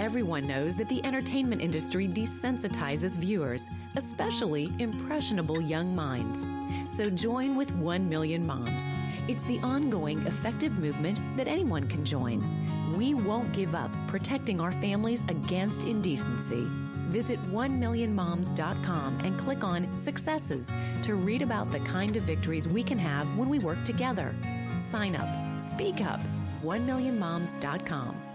Everyone knows that the entertainment industry desensitizes viewers, especially impressionable young minds. So join with 1 Million Moms. It's the ongoing, effective movement that anyone can join. We won't give up protecting our families against indecency. Visit 1millionmoms.com and click on Successes to read about the kind of victories we can have when we work together. Sign up. Speak up. 1millionmoms.com.